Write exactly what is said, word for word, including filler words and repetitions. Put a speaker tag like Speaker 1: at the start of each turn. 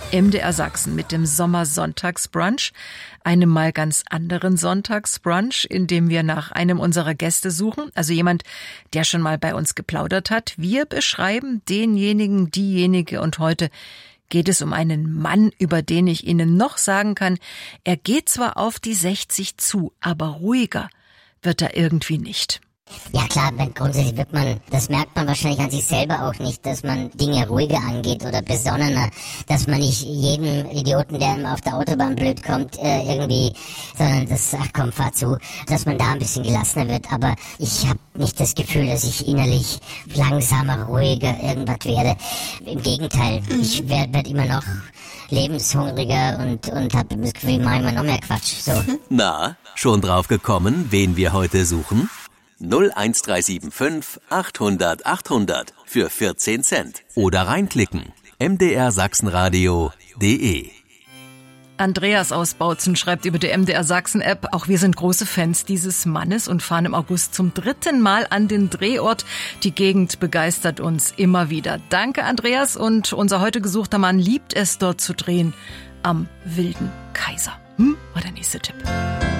Speaker 1: M D R Sachsen mit dem Sommersonntagsbrunch, einem mal ganz anderen Sonntagsbrunch, in dem wir nach einem unserer Gäste suchen, also jemand, der schon mal bei uns geplaudert hat. Wir beschreiben denjenigen, diejenige und heute geht es um einen Mann, über den ich Ihnen noch sagen kann, er geht zwar auf die sechzig zu, aber ruhiger wird er irgendwie nicht.
Speaker 2: Ja klar, grundsätzlich wird man, das merkt man wahrscheinlich an sich selber auch nicht, dass man Dinge ruhiger angeht oder besonnener, dass man nicht jeden Idioten, der ihm auf der Autobahn blöd kommt, äh, irgendwie, sondern das, ach komm, fahr zu, dass man da ein bisschen gelassener wird, aber ich habe nicht das Gefühl, dass ich innerlich langsamer, ruhiger irgendwas werde. Im Gegenteil, ich werde werd immer noch lebenshungriger und, und habe das Gefühl, ich mache immer noch mehr Quatsch. So.
Speaker 3: Na, schon drauf gekommen, wen wir heute suchen? null eins drei sieben fünf achthundert achthundert für vierzehn Cent. Oder reinklicken. m d r sachsenradio punkt d e.
Speaker 1: Andreas aus Bautzen schreibt über die M D R Sachsen App, auch wir sind große Fans dieses Mannes und fahren im August zum dritten Mal an den Drehort. Die Gegend begeistert uns immer wieder. Danke, Andreas. Und unser heute gesuchter Mann liebt es, dort zu drehen. Am Wilden Kaiser. Hm? War der nächste Tipp.